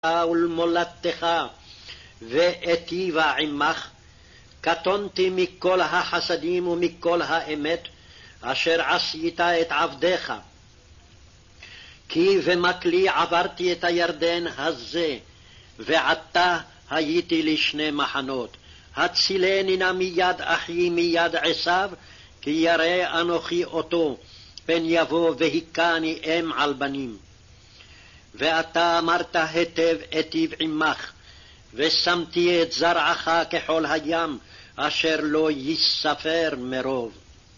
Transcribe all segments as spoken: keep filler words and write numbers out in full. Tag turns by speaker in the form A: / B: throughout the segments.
A: ולמולדתך ואיטיבה עמך. קטונתי מכל החסדים ומכל האמת אשר עשית את עבדיך. כי במקלי עברתי את הירדן הזה, ועתה הייתי לשני מחנות. הצילני נא מיד אחי מיד עשיו, כי ירא אנוכי אותו, פן יבוא והיכני אם על בנים. ואתה אמרת היטב איטיב עמך, ושמתי את זרעך כחול הים, אשר לא יספר מרוב.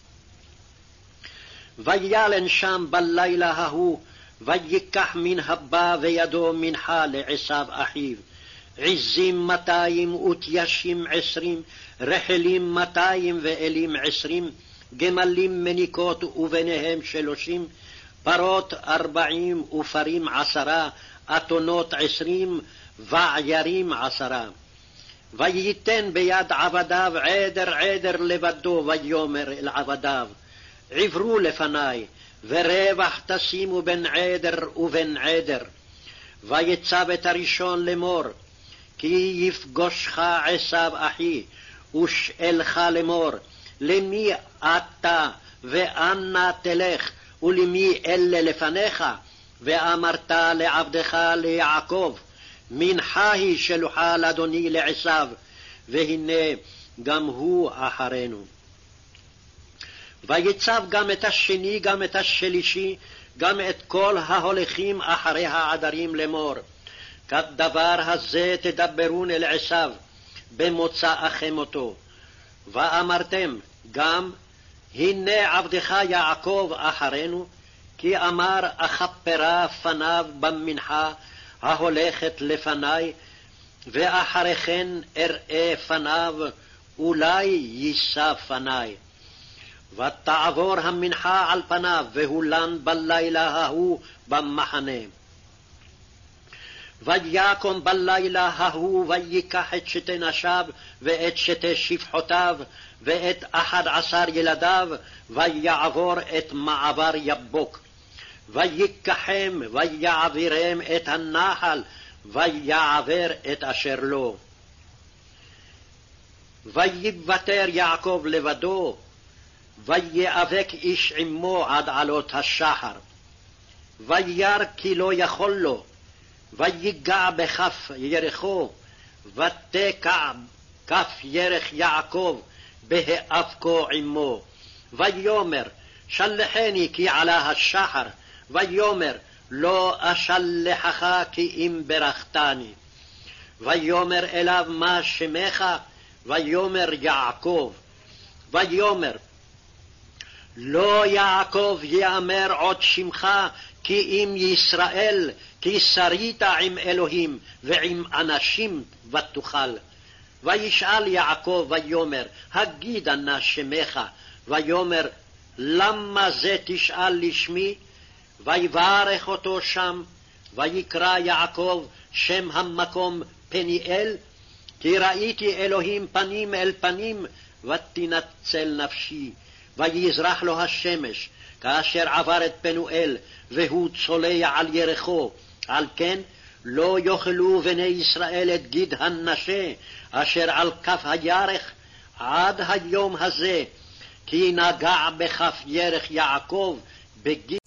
A: וילן שם בלילה ההוא, ויקח מן הבא וידו מנחה לעשיו אחיו. עזים מאתיים ותיישים עשרים, רחלים מאתיים ואלים עשרים, גמלים מניקות וביניהם שלושים, פרות ארבעים ופרים עשרה, אתונות עשרים, ועיירים עשרה. וייתן ביד עבדיו עדר עדר לבדו, ויאמר אל עבדיו, עברו לפני, ורווח תשימו בין עדר ובין עדר. ויצב את הראשון לאמור, כי יפגושך עשיו אחי, ושאלך לאמור, למי אתה ואנה תלך, ולמי אלה לפניך? ואמרת לעבדך ליעקב, מנחה היא שלוחה לאדוני לעשיו, והנה גם הוא אחרינו. ויצב גם את השני גם את השלישי, גם את כל ההולכים אחרי העדרים לאמור, כדבר הזה תדברון אל עשיו במוצאכם אותו. ואמרתם גם, הנה עבדך יעקב אחרינו, כי אמר אכפרה פניו במנחה ההולכת לפני, ואחריכן אראה פניו, אולי יישא פני. ותעבור המנחה על פניו, והולן בלילה ההוא במחנה. ויקום בלילה ההוא, ויקח את שתי נשיו, ואת שתי שפחותיו, ואת אחד עשר ילדיו, ויעבור את מעבר יבוק. ויקחם, ויעבירם את הנחל, ויעבר את אשר לו. ויוותר יעקב לבדו, ויאבק איש עמו עד עלות השחר. ויר כי לא יכול לו, ויגע בכף ירחו, ותקע כף ירך יעקב בהאבקו עמו. ויאמר, שלחני כי עלה השחר, ויאמר, לא אשלחך כי אם ברכתני. ויאמר אליו, מה שמך? ויאמר, יעקב. ויאמר, לא יעקב יאמר עוד שמך, כי אם ישראל, כי שרית עם אלוהים ועם אנשים ותוכל. וישאל יעקב ויאמר, הגידה נא שמך. ויאמר, למה זה תשאל לשמי? ויברך אותו שם, ויקרא יעקב שם המקום פניאל, כי ראיתי אלוהים פנים אל פנים, ותנצל נפשי. ויזרח לו השמש, כאשר עבר את פנואל, והוא צולע על ירחו. על כן לא יאכלו בני ישראל את גיד הנשה, אשר על כף הירך עד היום הזה, כי נגע בכף ירך יעקב בגיד